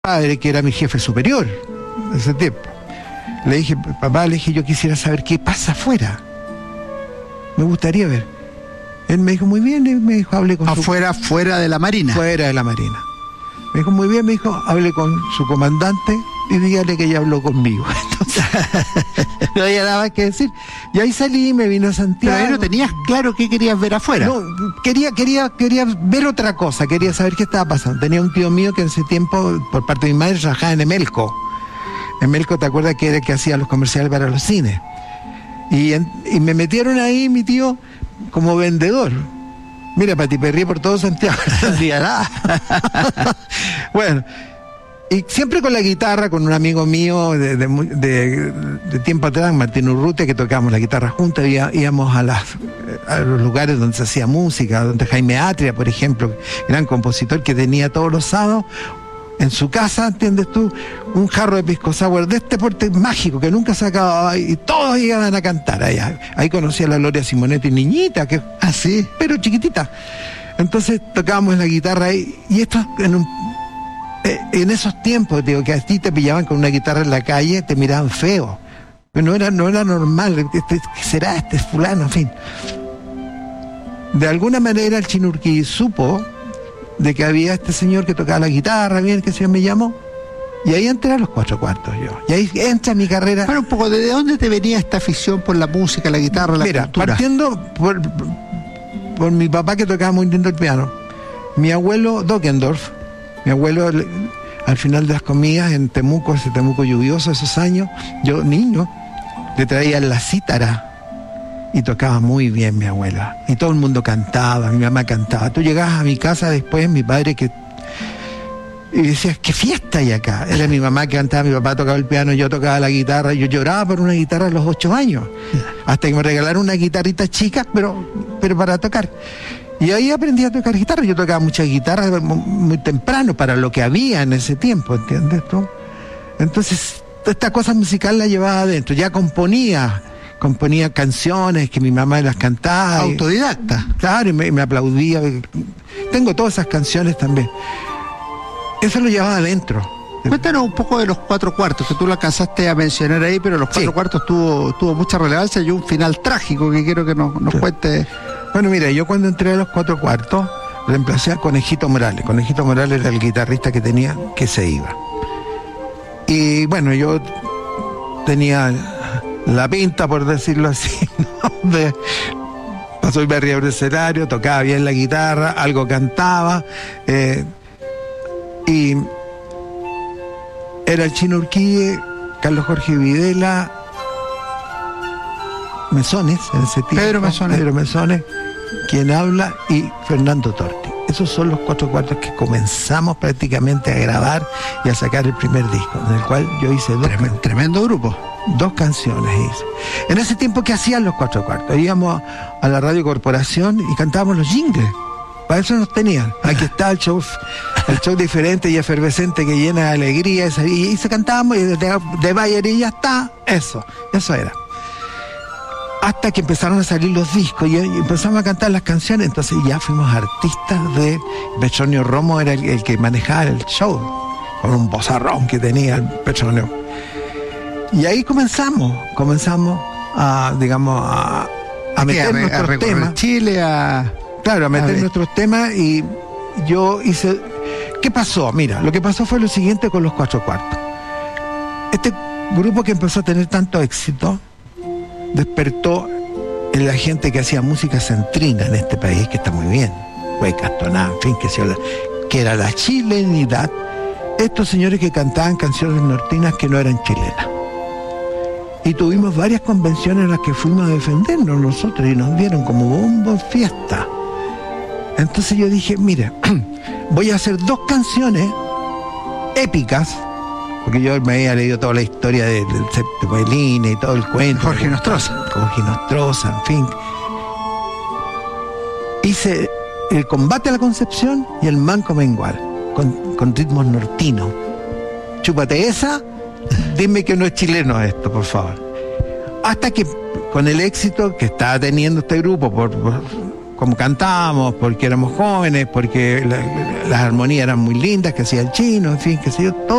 padre, que era mi jefe superior en ese tiempo. Le dije, papá, yo quisiera saber qué pasa afuera. Me gustaría ver. Él me dijo, muy bien, y me dijo, hable con fuera de la Marina. Fuera de la Marina. Me dijo, muy bien, me dijo, hable con su comandante y dígale que ella habló conmigo. Entonces, no había nada más que decir. Y ahí salí y me vine a Santiago. Pero ahí no tenías claro qué querías ver afuera. No, quería ver otra cosa, quería saber qué estaba pasando. Tenía un tío mío que en ese tiempo, por parte de mi madre, trabajaba en Emelco. Emelco, ¿te acuerdas que era el que hacía los comerciales para los cines? Y me metieron ahí, mi tío, como vendedor. Mira, patiperrí por todo Santiago. No hacía nada. Bueno, y siempre con la guitarra, con un amigo mío de tiempo atrás, Martín Urrutia, que tocábamos la guitarra juntos, íbamos a los lugares donde se hacía música, donde Jaime Atria, por ejemplo, gran compositor que tenía todos los sábados, en su casa, ¿entiendes tú? Un jarro de pisco sour de este porte mágico que nunca se acababa y todos iban a cantar allá. Ahí conocí a la Gloria Simonetti, niñita, que así, pero chiquitita. Entonces tocábamos la guitarra y esto en esos tiempos, digo, que a ti te pillaban con una guitarra en la calle, te miraban feo. Pero no era normal, ¿qué será este fulano? En fin. De alguna manera el Chino Urquí supo de que había este señor que tocaba la guitarra, bien, que se me llamó, y ahí entré a los 4/4 yo, y ahí entra mi carrera. Bueno, un poco, ¿de dónde te venía esta afición por la música, la guitarra, la cultura? Partiendo por mi papá, que tocaba muy lindo el piano, mi abuelo Dockendorf, al final de las comidas en Temuco, ese Temuco lluvioso, esos años, yo niño, le traía la cítara, y tocaba muy bien mi abuela. Y todo el mundo cantaba, mi mamá cantaba. Tú llegabas a mi casa después, mi padre y decías, ¿qué fiesta hay acá? Era mi mamá que cantaba, mi papá tocaba el piano, yo tocaba la guitarra. Yo lloraba por una guitarra a los 8 años. Hasta que me regalaron una guitarrita chica, pero para tocar. Y ahí aprendí a tocar guitarra. Yo tocaba muchas guitarras muy temprano, para lo que había en ese tiempo, ¿entiendes tú? Entonces, esta cosa musical la llevaba adentro. Ya componía canciones que mi mamá las cantaba. Autodidacta. Claro, y me aplaudía. Tengo todas esas canciones también. Eso lo llevaba adentro. Cuéntanos un poco de los 4/4, que tú lo alcanzaste a mencionar ahí, pero los 4/4 tuvo mucha relevancia y un final trágico que quiero que nos cuentes. Bueno, mira, yo cuando entré a los 4/4 reemplacé a Conejito Morales. Conejito Morales era el guitarrista que tenía, que se iba. Y bueno, yo tenía la pinta, por decirlo así, ¿no? Pasó el arriba del escenario, tocaba bien la guitarra, algo cantaba, y era el Chino Urquí, Carlos Jorge Videla, Mesones, en ese tiempo, Pedro Mesones, quien habla, y Fernando Torti. Esos son los 4/4 que comenzamos prácticamente a grabar y a sacar el primer disco, en el cual yo hice tremendo grupo. 2 canciones hice. En ese tiempo, ¿qué hacían los 4/4? Íbamos a la Radio Corporación y cantábamos los jingles. Para eso nos tenían. Aquí está el show diferente y efervescente que llena de alegría. Y se cantábamos, y de Bayer, y ya está. Eso era. Hasta que empezaron a salir los discos y empezamos a cantar las canciones. Entonces ya fuimos artistas de... Petronio Romo era el que manejaba el show, con un vozarrón que tenía el Petronio. Y ahí comenzamos a meter nuestros temas. Chile, a meter nuestros temas, y yo hice... ¿Qué pasó? Mira, lo que pasó fue lo siguiente con los 4/4. Este grupo, que empezó a tener tanto éxito, despertó en la gente que hacía música centrina en este país, que está muy bien, Huecas, Toná, en fin, que era la chilenidad. Estos señores que cantaban canciones nortinas que no eran chilenas. Y tuvimos varias convenciones en las que fuimos a defendernos nosotros, y nos dieron como bombo fiesta. Entonces yo dije, mira, voy a hacer 2 canciones épicas, porque yo me había leído toda la historia del Séptimo de Línea y todo el cuento. Jorge Nostroza, en fin. Hice el Combate a la Concepción y el Manco Mengual, con ritmos nortinos. Chúpate esa, dime que no es chileno esto, por favor. Hasta que, con el éxito que estaba teniendo este grupo, cómo cantábamos, porque éramos jóvenes, porque las armonías eran muy lindas que hacía el Chino, en fin, qué sé yo, todo.